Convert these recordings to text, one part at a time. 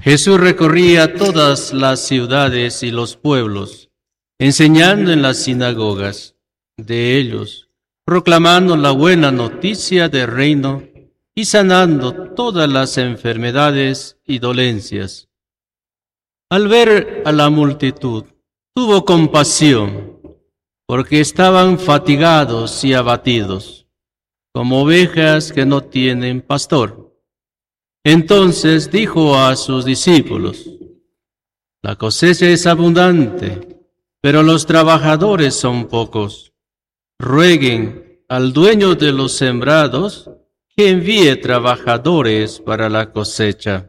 Jesús recorría todas las ciudades y los pueblos, enseñando en las sinagogas de ellos, proclamando la buena noticia del reino y sanando todas las enfermedades y dolencias. Al ver a la multitud, tuvo compasión, porque estaban fatigados y abatidos, como ovejas que no tienen pastor. Entonces dijo a sus discípulos: la cosecha es abundante, pero los trabajadores son pocos. Rueguen al dueño de los sembrados que envíe trabajadores para la cosecha.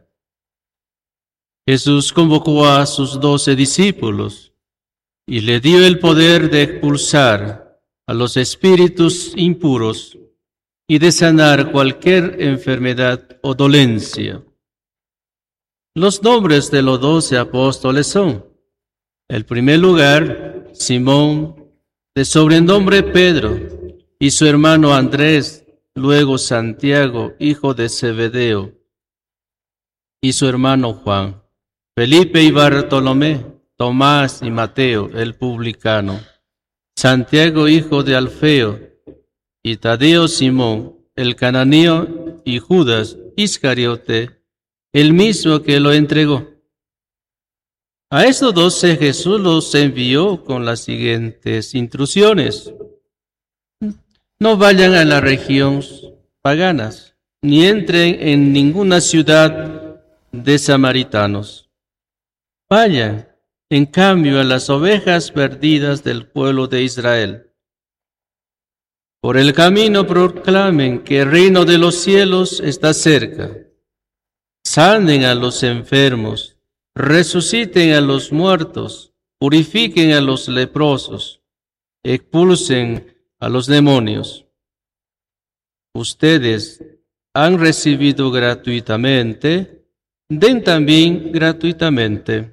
Jesús convocó a sus 12 discípulos y le dio el poder de expulsar a los espíritus impuros y de sanar cualquier enfermedad o dolencia. Los nombres de los 12 apóstoles son: en primer lugar, Simón, de sobrenombre Pedro, y su hermano Andrés, luego Santiago, hijo de Zebedeo, y su hermano Juan, Felipe y Bartolomé, Tomás y Mateo, el publicano, Santiago, hijo de Alfeo, y Tadeo, Simón, el cananeo, y Judas Iscariote, el mismo que lo entregó. A estos 12 Jesús los envió con las siguientes instrucciones: no vayan a las regiones paganas, ni entren en ninguna ciudad de samaritanos. Vayan, en cambio, a las ovejas perdidas del pueblo de Israel. Por el camino proclamen que el reino de los cielos está cerca. Sanen a los enfermos, resuciten a los muertos, purifiquen a los leprosos, expulsen a los demonios. Ustedes han recibido gratuitamente, den también gratuitamente.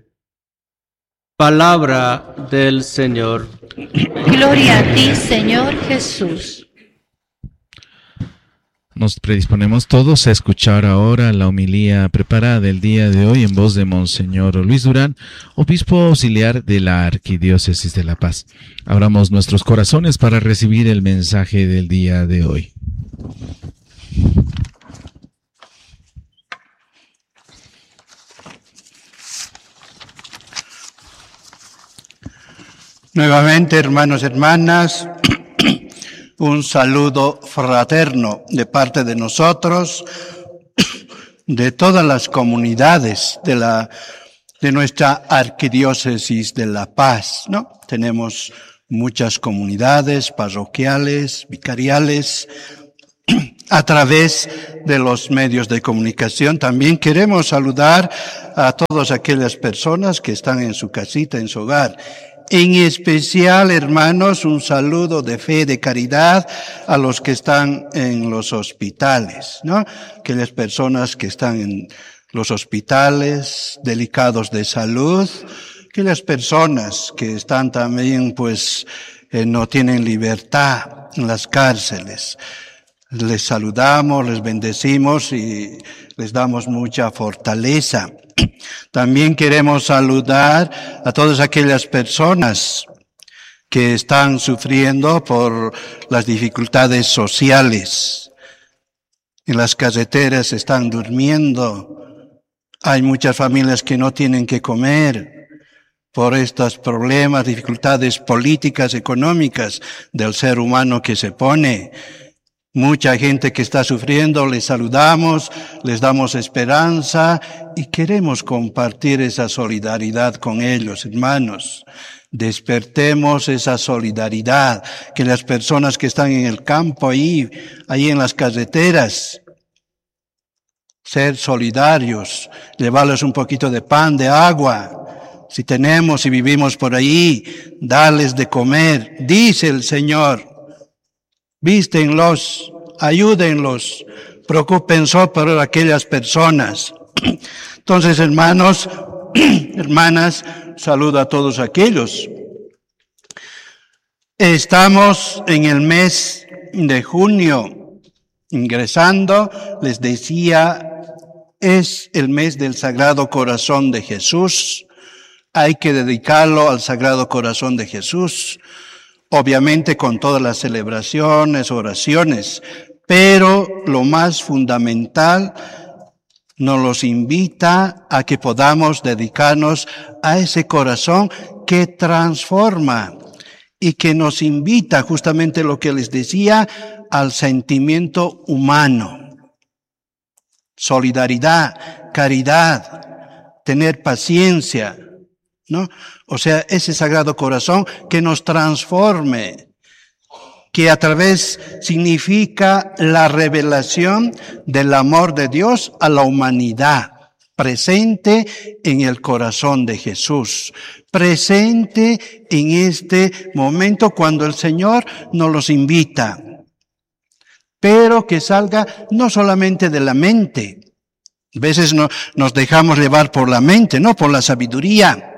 Palabra del Señor. Gloria a ti, Señor Jesús. Nos predisponemos todos a escuchar ahora la homilía preparada el día de hoy en voz de Monseñor Luis Durán, obispo auxiliar de la Arquidiócesis de La Paz. Abramos nuestros corazones para recibir el mensaje del día de hoy. Nuevamente, hermanos y hermanas, un saludo fraterno de parte de nosotros, de todas las comunidades de nuestra Arquidiócesis de La Paz, ¿no? Tenemos muchas comunidades parroquiales, vicariales, a través de los medios de comunicación. También queremos saludar a todas aquellas personas que están en su casita, en su hogar. En especial, hermanos, un saludo de fe, de caridad a los que están en los hospitales, ¿no? Aquellas personas que están en los hospitales delicados de salud, aquellas personas que están también, no tienen libertad en las cárceles. Les saludamos, les bendecimos y les damos mucha fortaleza. También queremos saludar a todas aquellas personas que están sufriendo por las dificultades sociales. En las carreteras están durmiendo. Hay muchas familias que no tienen que comer por estos problemas, dificultades políticas, económicas del ser humano que se pone. Mucha gente que está sufriendo, les saludamos, les damos esperanza y queremos compartir esa solidaridad con ellos, hermanos. Despertemos esa solidaridad, que las personas que están en el campo ahí en las carreteras, ser solidarios, llevarles un poquito de pan, de agua. Si tenemos y vivimos por ahí, darles de comer, dice el Señor. Vístenlos, ayúdenlos, preocúpense por aquellas personas. Entonces, hermanos, hermanas, saludo a todos aquellos. Estamos en el mes de junio, ingresando, les decía, es el mes del Sagrado Corazón de Jesús. Hay que dedicarlo al Sagrado Corazón de Jesús, obviamente con todas las celebraciones, oraciones, pero lo más fundamental nos los invita a que podamos dedicarnos a ese corazón que transforma y que nos invita, justamente lo que les decía, al sentimiento humano. Solidaridad, caridad, tener paciencia, ¿no? O sea, ese Sagrado Corazón que nos transforme, que a través significa la revelación del amor de Dios a la humanidad, presente en el corazón de Jesús, presente en este momento cuando el Señor nos los invita, pero que salga no solamente de la mente. A veces nos dejamos llevar por la mente, no por la sabiduría.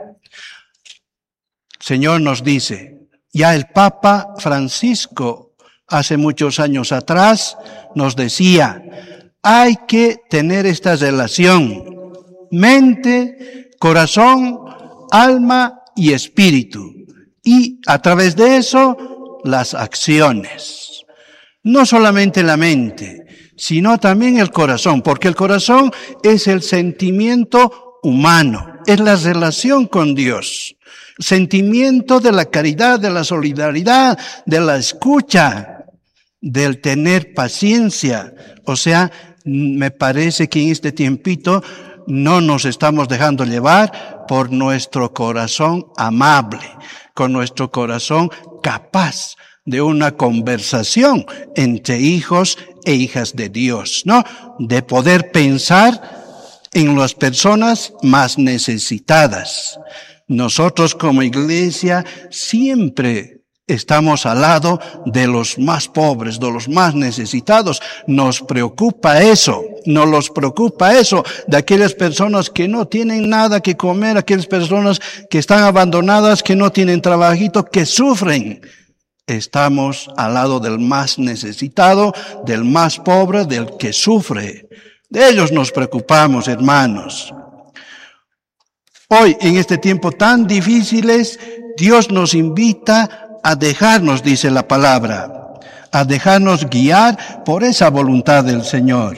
El Señor nos dice, ya el Papa Francisco hace muchos años atrás nos decía, hay que tener esta relación, mente, corazón, alma y espíritu. Y a través de eso, las acciones. No solamente la mente, sino también el corazón, porque el corazón es el sentimiento humano, es la relación con Dios, sentimiento de la caridad, de la solidaridad, de la escucha, del tener paciencia. O sea, me parece que en este tiempito no nos estamos dejando llevar por nuestro corazón amable, con nuestro corazón capaz de una conversación entre hijos e hijas de Dios, ¿no? De poder pensar en las personas más necesitadas. Nosotros como iglesia siempre estamos al lado de los más pobres, de los más necesitados. Nos preocupa eso, de aquellas personas que no tienen nada que comer, aquellas personas que están abandonadas, que no tienen trabajito, que sufren. Estamos al lado del más necesitado, del más pobre, del que sufre. De ellos nos preocupamos, hermanos. Hoy, en este tiempo tan difíciles, Dios nos invita a dejarnos, dice la palabra, a dejarnos guiar por esa voluntad del Señor.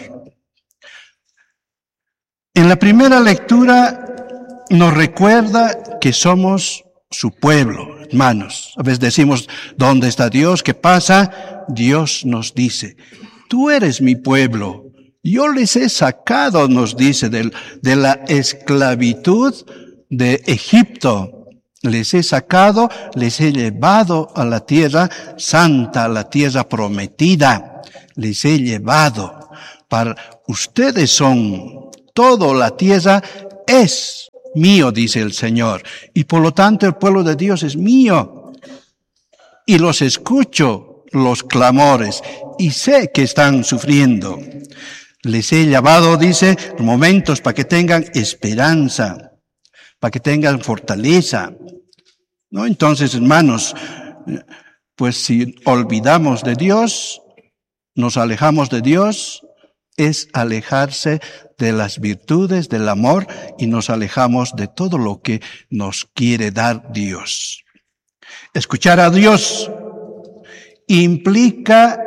En la primera lectura nos recuerda que somos su pueblo, hermanos. A veces decimos, ¿dónde está Dios? ¿Qué pasa? Dios nos dice, tú eres mi pueblo. Yo les he sacado, nos dice, de la esclavitud de Egipto. Les he sacado, les he llevado a la tierra santa, a la tierra prometida. Les he llevado. Para ustedes son, toda la tierra es mío, dice el Señor. Y por lo tanto el pueblo de Dios es mío. Y los escucho, los clamores, y sé que están sufriendo. Les he llevado, dice, momentos para que tengan esperanza, para que tengan fortaleza. ¿No? Entonces, hermanos, pues si olvidamos de Dios, nos alejamos de Dios, es alejarse de las virtudes, del amor, y nos alejamos de todo lo que nos quiere dar Dios. Escuchar a Dios implica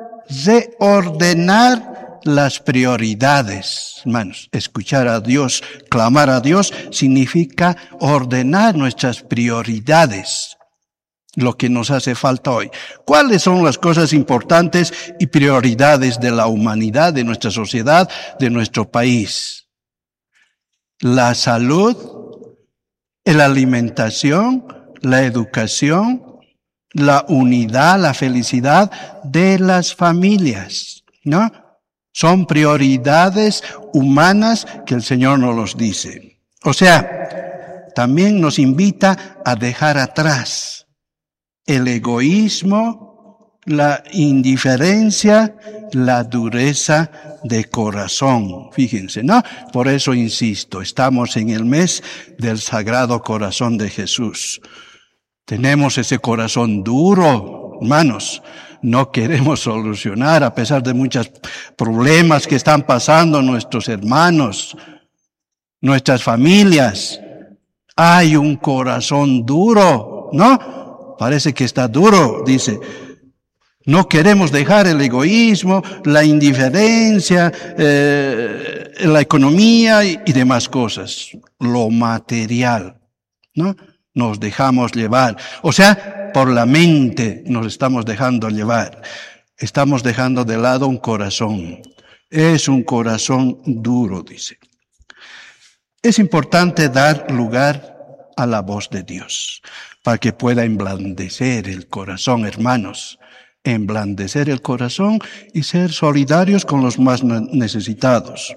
reordenar las prioridades, hermanos. Escuchar a Dios, clamar a Dios, significa ordenar nuestras prioridades. Lo que nos hace falta hoy. ¿Cuáles son las cosas importantes y prioridades de la humanidad, de nuestra sociedad, de nuestro país? La salud, la alimentación, la educación, la unidad, la felicidad de las familias, ¿no? Son prioridades humanas que el Señor nos los dice. O sea, también nos invita a dejar atrás el egoísmo, la indiferencia, la dureza de corazón. Fíjense, ¿no? Por eso insisto, estamos en el mes del Sagrado Corazón de Jesús. Tenemos ese corazón duro, hermanos. no queremos solucionar a pesar de muchos problemas que están pasando nuestros hermanos, nuestras familias. Hay un corazón duro, ¿no? Parece que está duro, dice. No queremos dejar el egoísmo, la indiferencia, la economía y demás cosas. Lo material, ¿no? Nos dejamos llevar. O sea, por la mente nos estamos dejando llevar. Estamos dejando de lado un corazón. Es un corazón duro, dice. Es importante dar lugar a la voz de Dios para que pueda emblandecer el corazón, hermanos. Emblandecer el corazón y ser solidarios con los más necesitados.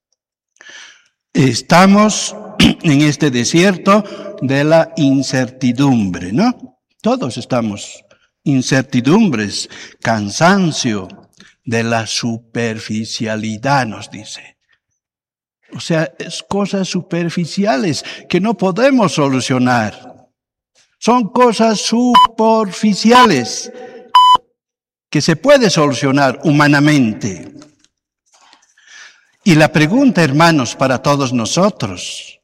Estamos en este desierto de la incertidumbre, ¿no? Todos estamos incertidumbres, cansancio, de la superficialidad, nos dice. O sea, es cosas superficiales que no podemos solucionar. Son cosas superficiales que se puede solucionar humanamente. Y la pregunta, hermanos, para todos nosotros,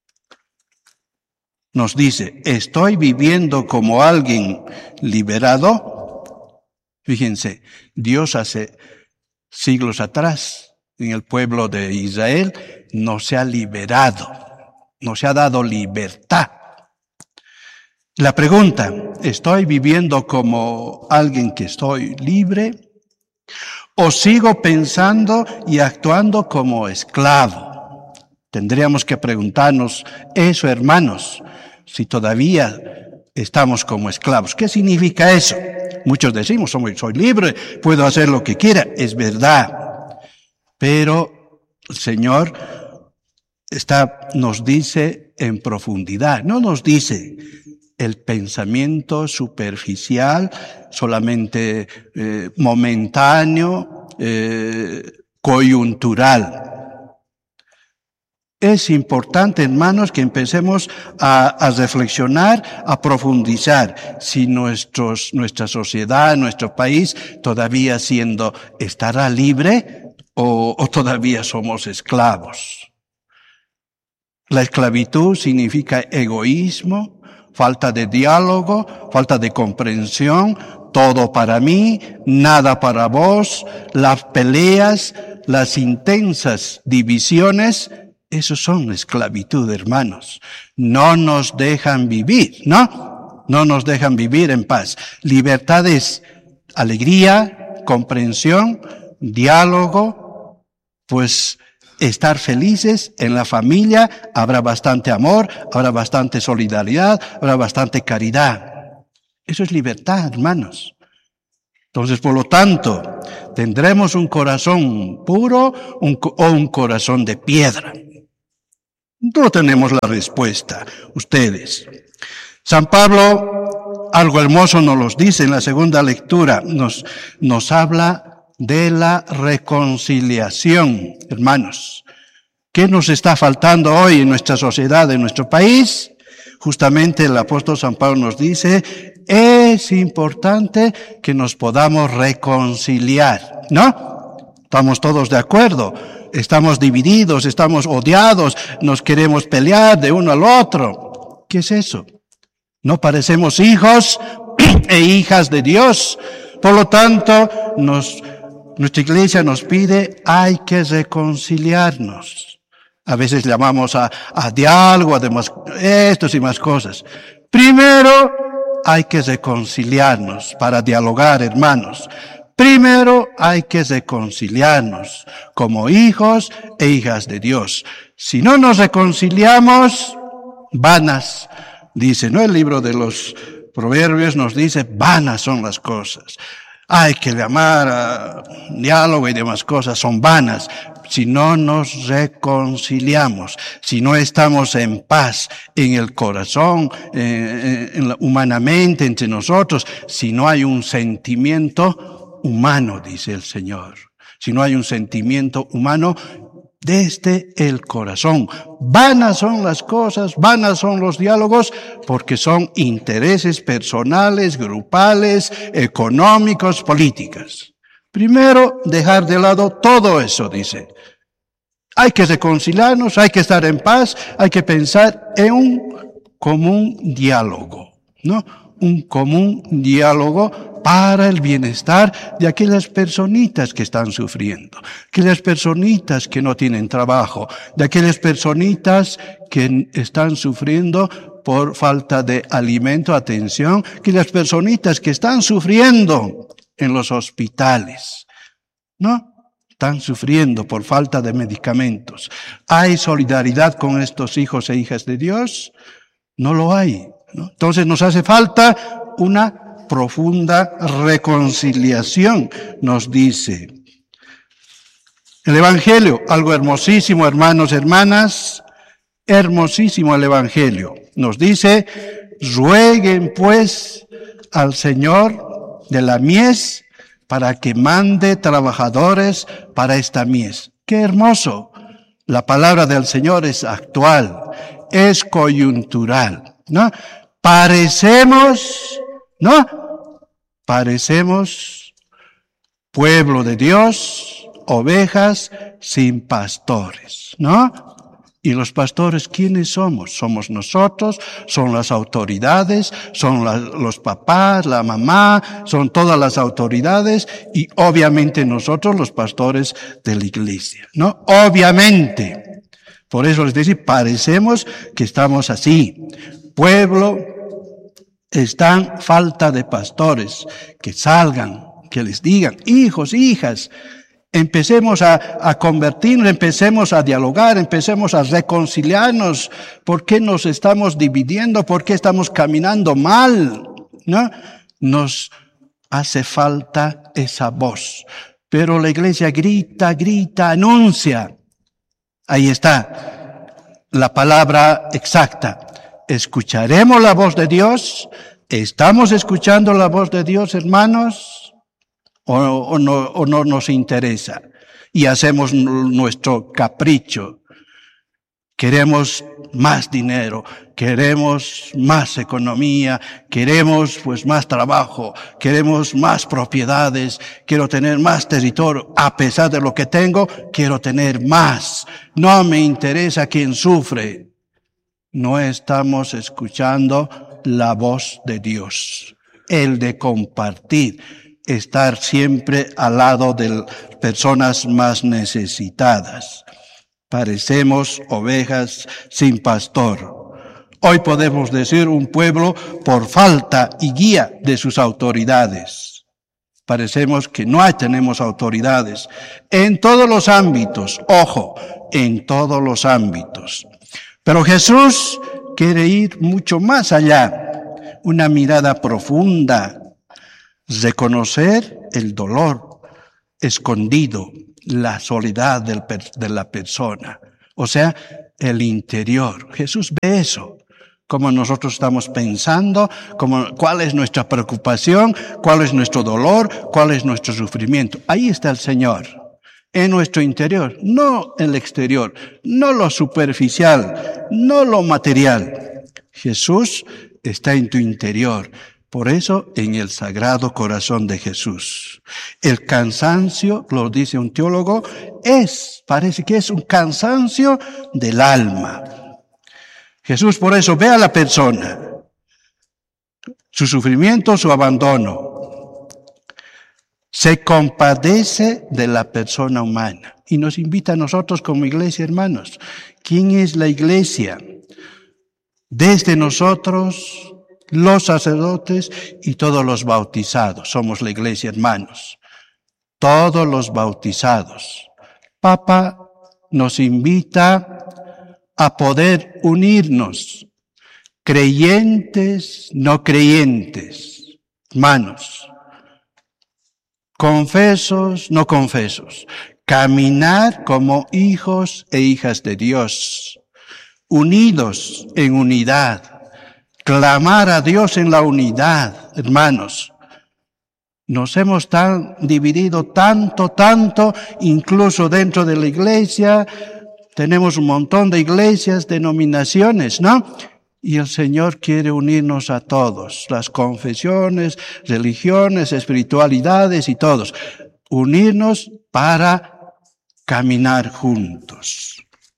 nos dice, ¿estoy viviendo como alguien liberado? Fíjense, Dios hace siglos atrás, en el pueblo de Israel, nos ha liberado, nos ha dado libertad. La pregunta, ¿estoy viviendo como alguien que estoy libre? ¿O sigo pensando y actuando como esclavo? Tendríamos que preguntarnos eso, hermanos, si todavía estamos como esclavos. ¿Qué significa eso? Muchos decimos, soy libre, puedo hacer lo que quiera. Es verdad. Pero el Señor nos dice en profundidad, no nos dice el pensamiento superficial, solamente momentáneo, coyuntural. Es importante, hermanos, que empecemos a reflexionar, a profundizar si nuestra sociedad, nuestro país todavía estará libre o todavía somos esclavos. La esclavitud significa egoísmo, falta de diálogo, falta de comprensión, todo para mí, nada para vos, las peleas, las intensas divisiones, eso son esclavitud, hermanos. No nos dejan vivir, ¿no? No nos dejan vivir en paz. Libertad es alegría, comprensión, diálogo, pues estar felices en la familia, habrá bastante amor, habrá bastante solidaridad, habrá bastante caridad. Eso es libertad, hermanos. Entonces, por lo tanto, ¿tendremos un corazón puro o un corazón de piedra? No tenemos la respuesta, ustedes. San Pablo, algo hermoso nos los dice en la segunda lectura, nos habla de la reconciliación, hermanos. ¿Qué nos está faltando hoy en nuestra sociedad, en nuestro país? Justamente el apóstol San Pablo nos dice, es importante que nos podamos reconciliar, ¿no? Estamos todos de acuerdo, estamos divididos, estamos odiados, nos queremos pelear de uno al otro. ¿Qué es eso? No parecemos hijos e hijas de Dios. Por lo tanto, nuestra iglesia nos pide, hay que reconciliarnos. A veces llamamos a diálogo, además, estos y más cosas. Primero, hay que reconciliarnos para dialogar, hermanos. Primero, hay que reconciliarnos como hijos e hijas de Dios. Si no nos reconciliamos, vanas, dice, ¿no? El libro de los Proverbios nos dice, vanas son las cosas. Hay que llamar a diálogo y demás cosas, son vanas. Si no nos reconciliamos, si no estamos en paz en el corazón, humanamente entre nosotros, si no hay un sentimiento humano, dice el Señor. Si no hay un sentimiento humano, desde el corazón. Vanas son las cosas, vanas son los diálogos, porque son intereses personales, grupales, económicos, políticos. Primero, dejar de lado todo eso, dice. Hay que reconciliarnos, hay que estar en paz, hay que pensar en un común diálogo, ¿no? Un común diálogo para el bienestar de aquellas personitas que están sufriendo, aquellas personitas que no tienen trabajo, de aquellas personitas que están sufriendo por falta de alimento, atención, aquellas personitas que están sufriendo en los hospitales, ¿no? Están sufriendo por falta de medicamentos. ¿Hay solidaridad con estos hijos e hijas de Dios? No lo hay, ¿no? Entonces nos hace falta una profunda reconciliación, nos dice el Evangelio. Algo hermosísimo, hermanos, hermanas, hermosísimo el Evangelio. Nos dice: rueguen pues al Señor de la mies para que mande trabajadores para esta mies. ¡Qué hermoso! La palabra del Señor es actual, es coyuntural, ¿no? Parecemos pueblo de Dios, ovejas sin pastores, ¿no? ¿Y los pastores quiénes somos? Somos nosotros, son las autoridades, son los papás, la mamá, son todas las autoridades y obviamente nosotros los pastores de la iglesia, ¿no? Obviamente. Por eso les dice, parecemos que estamos así. Pueblo está en falta de pastores, que salgan, que les digan, hijos, hijas, empecemos a convertirnos, empecemos a dialogar, empecemos a reconciliarnos. ¿Por qué nos estamos dividiendo? ¿Por qué estamos caminando mal? ¿No? Nos hace falta esa voz. Pero la iglesia grita, anuncia. Ahí está la palabra exacta. ¿Escucharemos la voz de Dios? ¿Estamos escuchando la voz de Dios, hermanos? ¿O no nos interesa? Y hacemos nuestro capricho. Queremos más dinero, queremos más economía, queremos pues más trabajo, queremos más propiedades, quiero tener más territorio. A pesar de lo que tengo, quiero tener más. No me interesa quién sufre. No estamos escuchando la voz de Dios, el de compartir, estar siempre al lado de personas más necesitadas. Parecemos ovejas sin pastor. Hoy podemos decir un pueblo por falta y guía de sus autoridades. Parecemos que no tenemos autoridades en todos los ámbitos, ojo, en todos los ámbitos. Pero Jesús quiere ir mucho más allá, una mirada profunda, reconocer el dolor escondido, la soledad de la persona, o sea, el interior. Jesús ve eso, como nosotros estamos pensando, cuál es nuestra preocupación, cuál es nuestro dolor, cuál es nuestro sufrimiento. Ahí está el Señor, en nuestro interior, no en el exterior, no lo superficial, no lo material. Jesús está en tu interior. Por eso, en el Sagrado Corazón de Jesús. El cansancio, lo dice un teólogo, parece que es un cansancio del alma. Jesús por eso ve a la persona, su sufrimiento, su abandono. Se compadece de la persona humana y nos invita a nosotros como iglesia, hermanos. ¿Quién es la iglesia? Desde nosotros, los sacerdotes y todos los bautizados. Somos la iglesia, hermanos. Todos los bautizados. Papa nos invita a poder unirnos, creyentes, no creyentes, hermanos, confesos, no confesos, caminar como hijos e hijas de Dios, unidos en unidad. Clamar a Dios en la unidad, hermanos. Nos hemos dividido tanto, incluso dentro de la iglesia, tenemos un montón de iglesias, denominaciones, ¿no? Y el Señor quiere unirnos a todos, las confesiones, religiones, espiritualidades y todos. Unirnos para caminar juntos.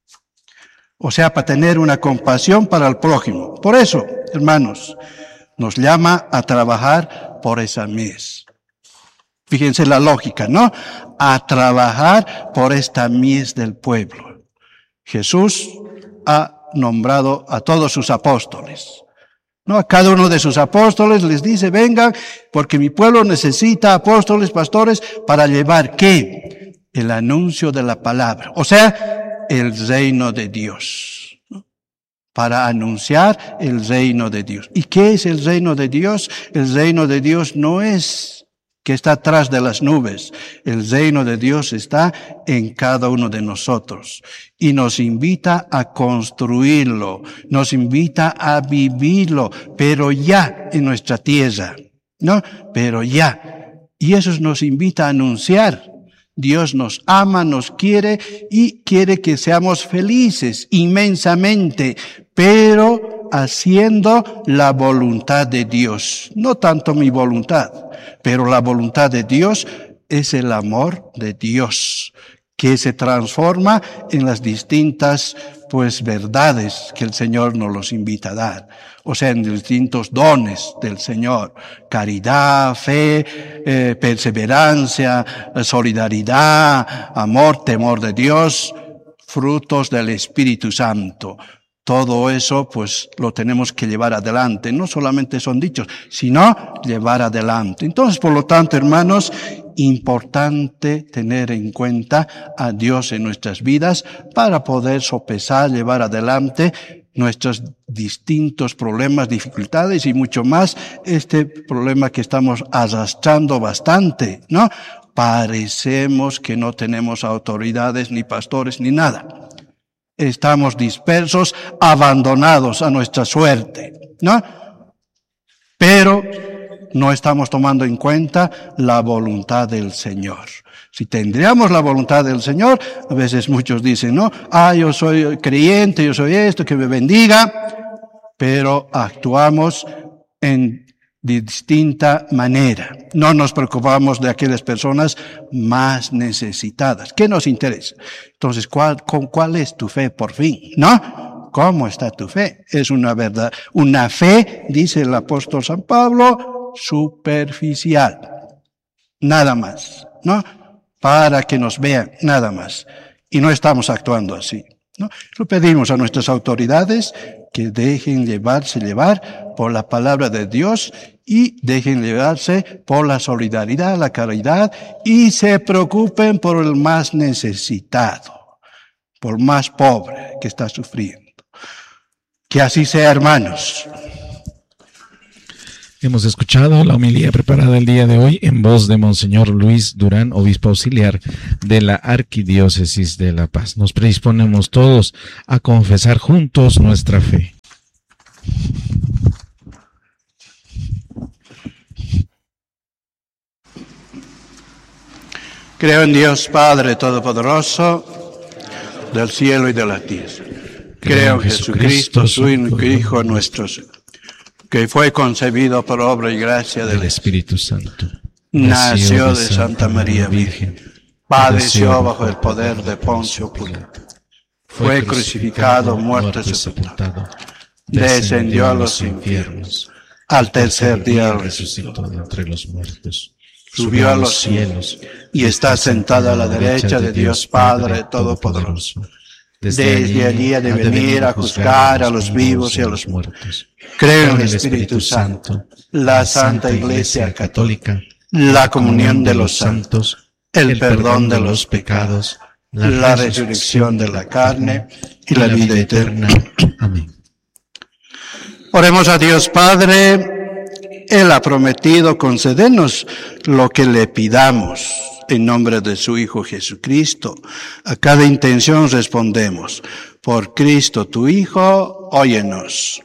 O sea, para tener una compasión para el prójimo. Por eso, hermanos, nos llama a trabajar por esa mies. Fíjense la lógica, ¿no? A trabajar por esta mies del pueblo. Jesús ha nombrado a todos sus apóstoles, ¿no? A cada uno de sus apóstoles les dice, vengan, porque mi pueblo necesita apóstoles, pastores, para llevar, ¿qué? El anuncio de la palabra, o sea, el reino de Dios, ¿no? Para anunciar el reino de Dios. ¿Y qué es el reino de Dios? El reino de Dios no es que está atrás de las nubes. El reino de Dios está en cada uno de nosotros y nos invita a construirlo, nos invita a vivirlo, pero ya en nuestra tierra, ¿no? Pero ya. Y eso nos invita a anunciar. Dios nos ama, nos quiere y quiere que seamos felices inmensamente, pero haciendo la voluntad de Dios. No tanto mi voluntad, pero la voluntad de Dios es el amor de Dios, que se transforma en las distintas, verdades que el Señor nos los invita a dar. O sea, en distintos dones del Señor. Caridad, fe, perseverancia, solidaridad, amor, temor de Dios, frutos del Espíritu Santo. Todo eso, lo tenemos que llevar adelante. No solamente son dichos, sino llevar adelante. Entonces, por lo tanto, hermanos, importante tener en cuenta a Dios en nuestras vidas para poder sopesar, llevar adelante nuestros distintos problemas, dificultades y mucho más este problema que estamos arrastrando bastante, ¿no? Parecemos que no tenemos autoridades, ni pastores, ni nada. Estamos dispersos, abandonados a nuestra suerte, ¿no? Pero no estamos tomando en cuenta la voluntad del Señor. Si tendríamos la voluntad del Señor, a veces muchos dicen, ¿no? Yo soy creyente, yo soy esto, que me bendiga, pero actuamos en distinta manera. No nos preocupamos de aquellas personas más necesitadas. ¿Qué nos interesa? Entonces, ¿cuál es tu fe por fin? ¿No? ¿Cómo está tu fe? Es una verdad, una fe, dice el apóstol San Pablo, superficial. Nada más, ¿no? Para que nos vean, nada más. Y no estamos actuando así, ¿no? Lo pedimos a nuestras autoridades que dejen llevar por la palabra de Dios y dejen llevarse por la solidaridad, la caridad y se preocupen por el más necesitado, por el más pobre que está sufriendo. Que así sea, hermanos. Hemos escuchado la homilía preparada el día de hoy en voz de Monseñor Luis Durán, obispo auxiliar de la Arquidiócesis de La Paz. Nos predisponemos todos a confesar juntos nuestra fe. Creo en Dios Padre Todopoderoso, del cielo y de la tierra. Creo en Jesucristo, su único Hijo nuestro Señor, que fue concebido por obra y gracia del Espíritu Santo. Nació de Santa María Virgen. Padeció bajo el poder de Poncio Pilato. Fue crucificado, muerto y sepultado. Descendió a los infiernos. Al tercer día resucitó de entre los muertos. Subió a los cielos y está sentado a la derecha de Dios Padre Todopoderoso. Desde allí ha de venir a juzgar a los vivos y a los muertos. Creo en el Espíritu Santo, la Santa Iglesia Católica, la comunión de los santos, el perdón de los pecados, la resurrección de la carne y la vida eterna. Amén. Oremos a Dios Padre. Él ha prometido concedernos lo que le pidamos. En nombre de su Hijo Jesucristo, a cada intención respondemos: por Cristo tu Hijo, óyenos.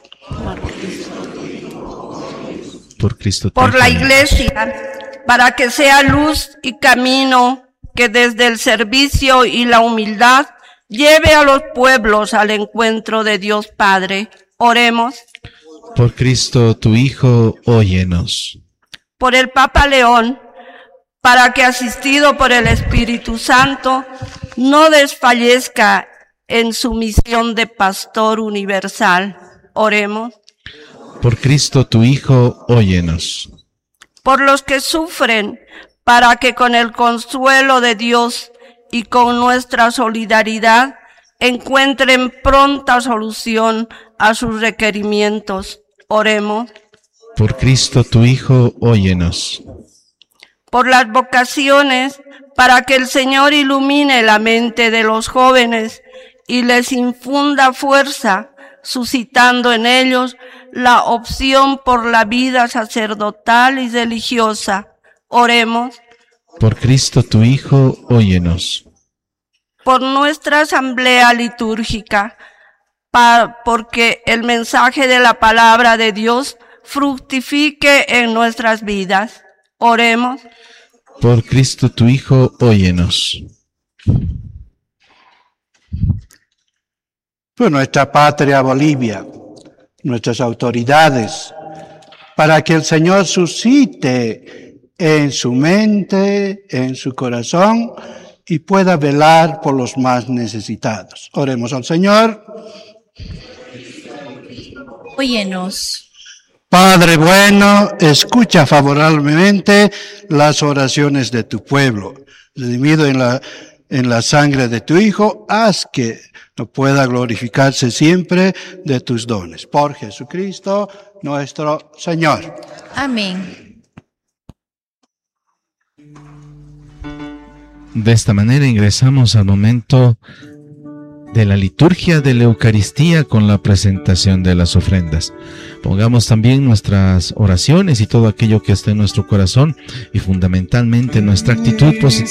Por Cristo tu por Hijo, la Iglesia, para que sea luz y camino que desde el servicio y la humildad lleve a los pueblos al encuentro de Dios Padre. Oremos. Por Cristo, tu Hijo, óyenos. Por el Papa León, para que, asistido por el Espíritu Santo, no desfallezca en su misión de pastor universal. Oremos. Por Cristo, tu Hijo, óyenos. Por los que sufren, para que con el consuelo de Dios y con nuestra solidaridad encuentren pronta solución a sus requerimientos. Oremos. Por Cristo, tu Hijo, óyenos. Por las vocaciones, para que el Señor ilumine la mente de los jóvenes y les infunda fuerza, suscitando en ellos la opción por la vida sacerdotal y religiosa. Oremos. Por Cristo, tu Hijo, óyenos. Por nuestra asamblea litúrgica, porque el mensaje de la palabra de Dios fructifique en nuestras vidas. Oremos. Por Cristo, tu Hijo, óyenos. Por nuestra patria Bolivia, nuestras autoridades, para que el Señor suscite en su mente, en su corazón, y pueda velar por los más necesitados. Oremos al Señor. Óyenos. Padre bueno, escucha favorablemente las oraciones de tu pueblo. Redimido en la sangre de tu Hijo, haz que no pueda glorificarse siempre de tus dones. Por Jesucristo nuestro Señor. Amén. De esta manera ingresamos al momento de la liturgia de la Eucaristía con la presentación de las ofrendas. Pongamos también nuestras oraciones y todo aquello que esté en nuestro corazón y fundamentalmente nuestra actitud positiva